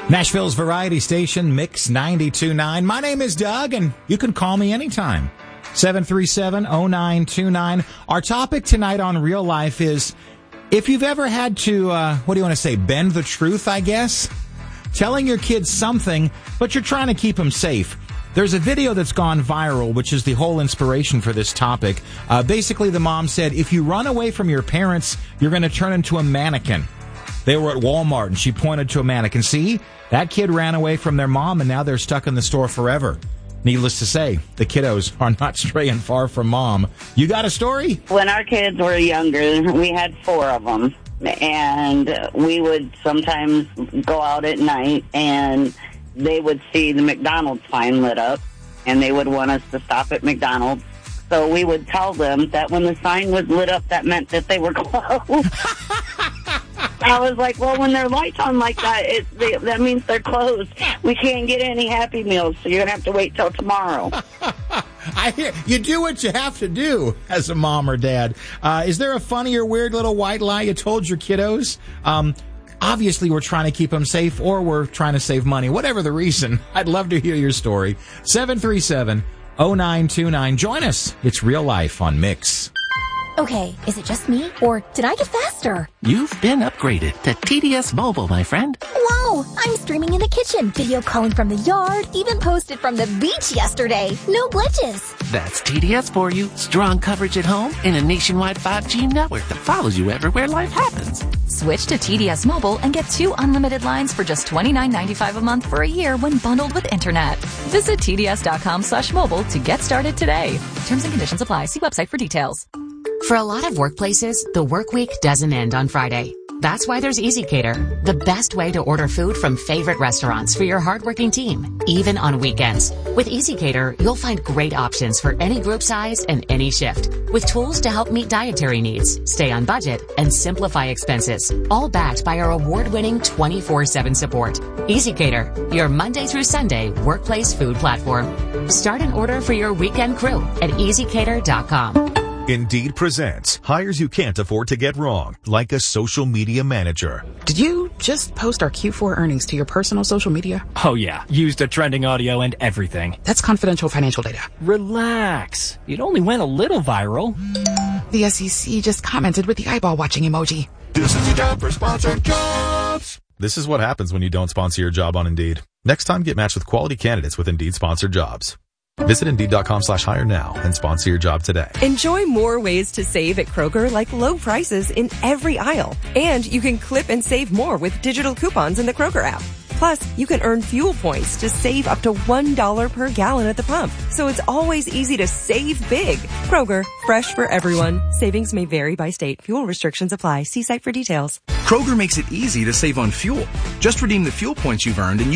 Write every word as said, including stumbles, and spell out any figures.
Nashville's variety station, Mix ninety-two point nine. My name is Doug, and you can call me anytime. seven three seven, oh nine two nine. Our topic tonight on Real Life is, if you've ever had to, uh, what do you want to say, bend the truth, I guess? Telling your kids something, but you're trying to keep them safe. There's a video that's gone viral, which is the whole inspiration for this topic. Uh, basically, the mom said, if you run away from your parents, you're going to turn into a mannequin. They were at Walmart, and she pointed to a mannequin. See, that kid ran away from their mom, and now they're stuck in the store forever. Needless to say, the kiddos are not straying far from mom. You got a story? When our kids were younger, we had four of them, and we would sometimes go out at night, and they would see the McDonald's sign lit up, and they would want us to stop at McDonald's. So we would tell them that when the sign was lit up, that meant that they were closed. I was like, well, when their lights on like that, it, they, that means they're closed. We can't get any Happy Meals, so you're going to have to wait till tomorrow. I hear you do what you have to do as a mom or dad. Uh, is there a funny or weird little white lie you told your kiddos? Um, obviously, we're trying to keep them safe, or we're trying to save money. Whatever the reason, I'd love to hear your story. seven three seven, oh nine two nine. Join us. It's Real Life on Mix. Okay, is it just me, or did I get faster? You've been upgraded to T D S Mobile, my friend. Wow, I'm streaming in the kitchen, video calling from the yard, even posted from the beach yesterday. No glitches. That's T D S for you. Strong coverage at home and a nationwide five G network that follows you everywhere life happens. Switch to T D S Mobile and get two unlimited lines for just twenty-nine ninety-five a month for a year when bundled with internet. Visit tds.com slash mobile to get started today. Terms and conditions apply. See website for details. For a lot of workplaces, the work week doesn't end on Friday. That's why there's EasyCater, the best way to order food from favorite restaurants for your hardworking team, even on weekends. With EasyCater, you'll find great options for any group size and any shift, with tools to help meet dietary needs, stay on budget, and simplify expenses, all backed by our award-winning twenty-four seven support. EasyCater, your Monday through Sunday workplace food platform. Start an order for your weekend crew at easy cater dot com. Indeed presents hires you can't afford to get wrong, like a social media manager. Did you just post our Q four earnings to your personal social media? Oh yeah, used a trending audio and everything. That's confidential financial data. Relax. It only went a little viral. The S E C just commented with the eyeball watching emoji. This is the job for sponsored jobs. This is what happens when you don't sponsor your job on Indeed. Next time, get matched with quality candidates with Indeed sponsored jobs. Visit Indeed.com slash hire now and sponsor your job today. Enjoy more ways to save at Kroger, like low prices in every aisle. And you can clip and save more with digital coupons in the Kroger app. Plus, you can earn fuel points to save up to one dollar per gallon at the pump. So it's always easy to save big. Kroger, fresh for everyone. Savings may vary by state. Fuel restrictions apply. See site for details. Kroger makes it easy to save on fuel. Just redeem the fuel points you've earned and